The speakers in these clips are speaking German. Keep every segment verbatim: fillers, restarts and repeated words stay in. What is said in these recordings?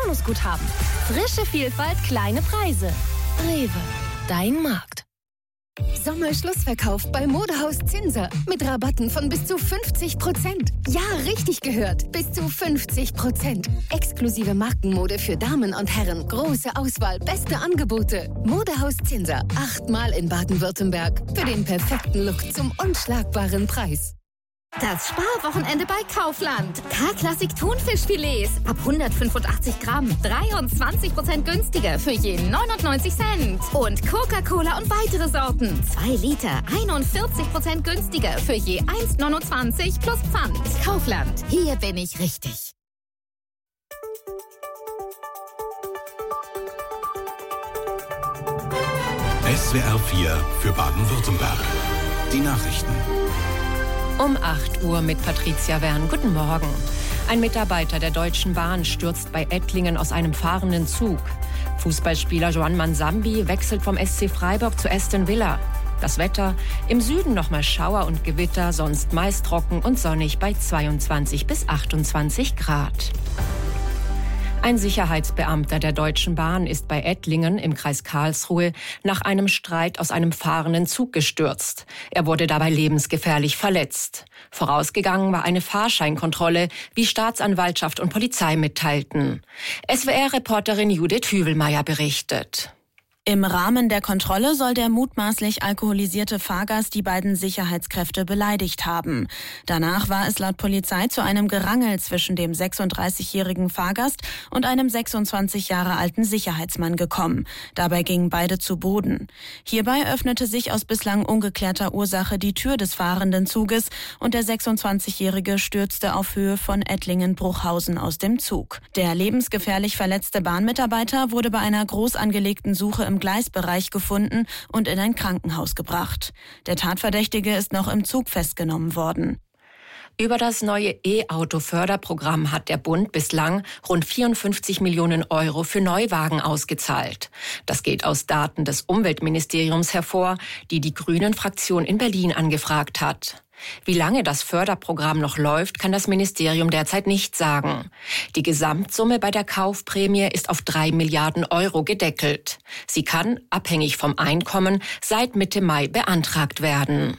Bonusguthaben. Frische Vielfalt, kleine Preise. Rewe, dein Markt. Sommerschlussverkauf bei Modehaus Zinser mit Rabatten von bis zu fünfzig Prozent. Ja, richtig gehört, bis zu fünfzig Prozent. Exklusive Markenmode für Damen und Herren, große Auswahl, beste Angebote. Modehaus Zinser, achtmal in Baden-Württemberg. Für den perfekten Look zum unschlagbaren Preis. Das Sparwochenende bei Kaufland. K-Klassik Thunfischfilets ab hundertfünfundachtzig Gramm, dreiundzwanzig Prozent günstiger für je neunundneunzig Cent. Und Coca-Cola und weitere Sorten. zwei Liter, einundvierzig Prozent günstiger für je eins neunundzwanzig plus Pfand. Kaufland, hier bin ich richtig. S W R vier für Baden-Württemberg. Die Nachrichten. Um acht Uhr mit Patricia Wern. Guten Morgen. Ein Mitarbeiter der Deutschen Bahn stürzt bei Ettlingen aus einem fahrenden Zug. Fußballspieler Joan Mansambi wechselt vom S C Freiburg zu Aston Villa. Das Wetter: im Süden nochmal Schauer und Gewitter, sonst meist trocken und sonnig bei zweiundzwanzig bis achtundzwanzig Grad. Ein Sicherheitsbeamter der Deutschen Bahn ist bei Ettlingen im Kreis Karlsruhe nach einem Streit aus einem fahrenden Zug gestürzt. Er wurde dabei lebensgefährlich verletzt. Vorausgegangen war eine Fahrscheinkontrolle, wie Staatsanwaltschaft und Polizei mitteilten. S W R-Reporterin Judith Hüvelmeier berichtet. Im Rahmen der Kontrolle soll der mutmaßlich alkoholisierte Fahrgast die beiden Sicherheitskräfte beleidigt haben. Danach war es laut Polizei zu einem Gerangel zwischen dem sechsunddreißigjährigen Fahrgast und einem sechsundzwanzig Jahre alten Sicherheitsmann gekommen. Dabei gingen beide zu Boden. Hierbei öffnete sich aus bislang ungeklärter Ursache die Tür des fahrenden Zuges und der sechsundzwanzigjährige stürzte auf Höhe von Ettlingen-Bruchhausen aus dem Zug. Der lebensgefährlich verletzte Bahnmitarbeiter wurde bei einer groß angelegten Suche im Gleisbereich gefunden und in ein Krankenhaus gebracht. Der Tatverdächtige ist noch im Zug festgenommen worden. Über das neue E-Auto-Förderprogramm hat der Bund bislang rund vierundfünfzig Millionen Euro für Neuwagen ausgezahlt. Das geht aus Daten des Umweltministeriums hervor, die die Grünen-Fraktion in Berlin angefragt hat. Wie lange das Förderprogramm noch läuft, kann das Ministerium derzeit nicht sagen. Die Gesamtsumme bei der Kaufprämie ist auf drei Milliarden Euro gedeckelt. Sie kann, abhängig vom Einkommen, seit Mitte Mai beantragt werden.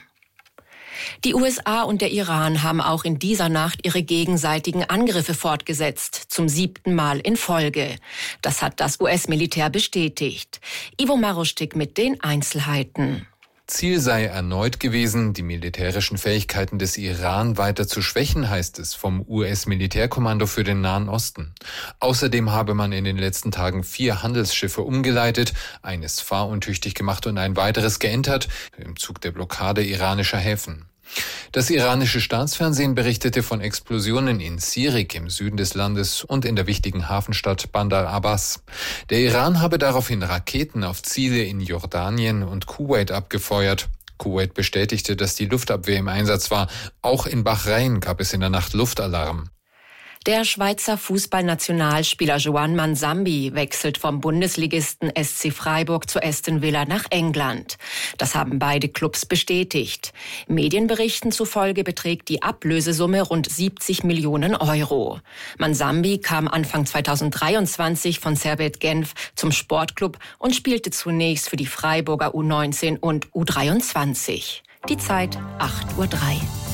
Die U S A und der Iran haben auch in dieser Nacht ihre gegenseitigen Angriffe fortgesetzt, zum siebten Mal in Folge. Das hat das U S-Militär bestätigt. Ivo Maruschtik mit den Einzelheiten. Ziel sei erneut gewesen, die militärischen Fähigkeiten des Iran weiter zu schwächen, heißt es vom U S-Militärkommando für den Nahen Osten. Außerdem habe man in den letzten Tagen vier Handelsschiffe umgeleitet, eines fahruntüchtig gemacht und ein weiteres geentert, im Zug der Blockade iranischer Häfen. Das iranische Staatsfernsehen berichtete von Explosionen in Sirik im Süden des Landes und in der wichtigen Hafenstadt Bandar Abbas. Der Iran habe daraufhin Raketen auf Ziele in Jordanien und Kuwait abgefeuert. Kuwait bestätigte, dass die Luftabwehr im Einsatz war. Auch in Bahrain gab es in der Nacht Luftalarm. Der Schweizer Fußballnationalspieler Joan Mansambi wechselt vom Bundesligisten S C Freiburg zu Aston Villa nach England. Das haben beide Clubs bestätigt. Medienberichten zufolge beträgt die Ablösesumme rund siebzig Millionen Euro. Mansambi kam Anfang zweitausenddreiundzwanzig von Servette Genf zum Sportclub und spielte zunächst für die Freiburger U neunzehn und U dreiundzwanzig. Die Zeit acht Uhr drei.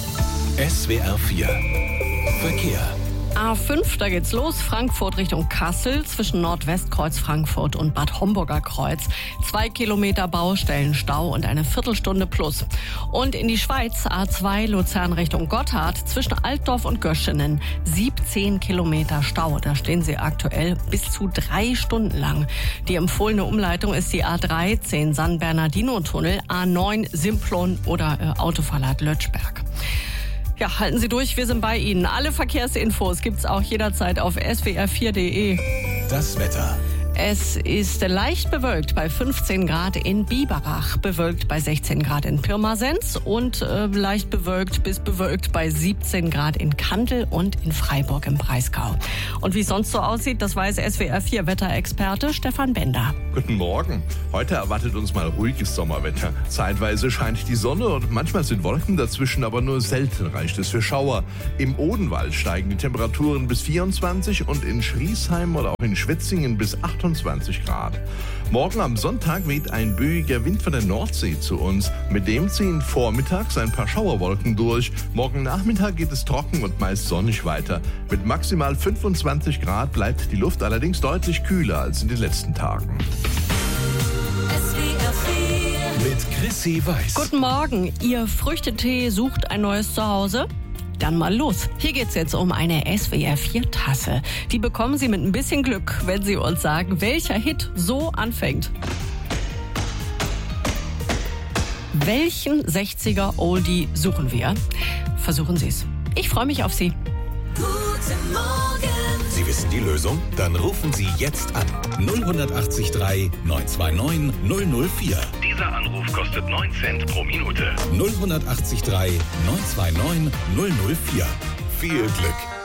S W R vier Verkehr. A fünf, da geht's los. Frankfurt Richtung Kassel zwischen Nordwestkreuz Frankfurt und Bad Homburger Kreuz. Zwei Kilometer Baustellenstau und eine Viertelstunde plus. Und in die Schweiz A zwei Luzern Richtung Gotthard zwischen Altdorf und Göschenen. siebzehn Kilometer Stau. Da stehen sie aktuell bis zu drei Stunden lang. Die empfohlene Umleitung ist die A dreizehn San Bernardino-Tunnel, A neun Simplon oder äh, Autoverlad Lötschberg. Ja, halten Sie durch, wir sind bei Ihnen. Alle Verkehrsinfos gibt's auch jederzeit auf S W R vier Punkt D E. Das Wetter. Es ist leicht bewölkt bei fünfzehn Grad in Biberach, bewölkt bei sechzehn Grad in Pirmasens und äh, leicht bewölkt bis bewölkt bei siebzehn Grad in Kandel und in Freiburg im Breisgau. Und wie es sonst so aussieht, das weiß S W R vier Wetterexperte Stefan Bender. Guten Morgen. Heute erwartet uns mal ruhiges Sommerwetter. Zeitweise scheint die Sonne und manchmal sind Wolken dazwischen, aber nur selten reicht es für Schauer. Im Odenwald steigen die Temperaturen bis vierundzwanzig und in Schriesheim oder auch in Schwetzingen bis achtundzwanzig Grad. Morgen am Sonntag weht ein böiger Wind von der Nordsee zu uns. Mit dem ziehen vormittags ein paar Schauerwolken durch. Morgen Nachmittag geht es trocken und meist sonnig weiter. Mit maximal fünfundzwanzig Grad bleibt die Luft allerdings deutlich kühler als in den letzten Tagen. Mit Chrissy Weiß. Guten Morgen. Ihr Früchtetee sucht ein neues Zuhause? Dann mal los. Hier geht's jetzt um eine S W R vier Tasse. Die bekommen Sie mit ein bisschen Glück, wenn Sie uns sagen, welcher Hit so anfängt. Welchen sechziger Oldie suchen wir? Versuchen Sie es. Ich freue mich auf Sie. Guten Morgen. Sie wissen die Lösung? Dann rufen Sie jetzt an. null acht drei neun zwei neun null null vier. Dieser Anruf kostet neun Cent pro Minute. null acht drei neun zwei neun null null vier. Viel Glück.